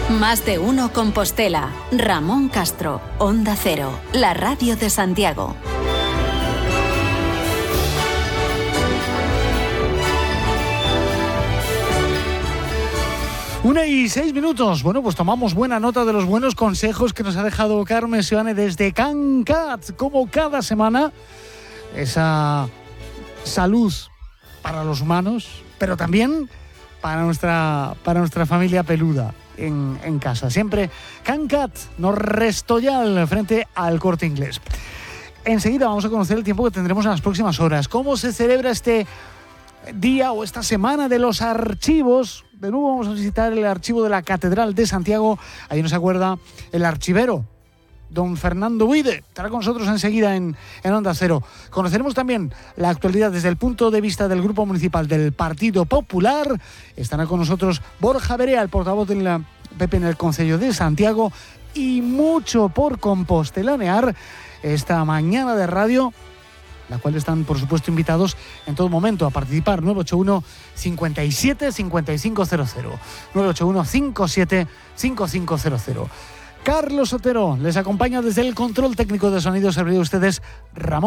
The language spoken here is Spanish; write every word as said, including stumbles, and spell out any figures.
Más de uno Compostela. Ramón Castro, Onda Cero, la radio de Santiago. Una y seis minutos. Bueno, pues tomamos buena nota de los buenos consejos que nos ha dejado Carmen Seoane desde Can Cat. Como cada semana, esa salud para los humanos, pero también para nuestra, para nuestra familia peluda en, en casa. Siempre Can Cat, Norrestoyal, frente al Corte Inglés. Enseguida vamos a conocer el tiempo que tendremos en las próximas horas. ¿Cómo se celebra este día o esta semana de los archivos? De nuevo vamos a visitar el archivo de la Catedral de Santiago. Ahí nos acuerda el archivero, don Fernando Buide. Estará con nosotros enseguida en, en Onda Cero. Conoceremos también la actualidad desde el punto de vista del Grupo Municipal del Partido Popular. Estará con nosotros Borja Berea, el portavoz del P P en el Concello de Santiago. Y mucho por compostelanear esta mañana de radio, la cual están, por supuesto, invitados en todo momento a participar. nueve ocho uno, cinco siete, cinco cinco cero cero. nueve ocho uno, cinco siete, cinco cinco cero cero. Carlos Otero les acompaña desde el control técnico de sonido. Servidor de ustedes, Ramón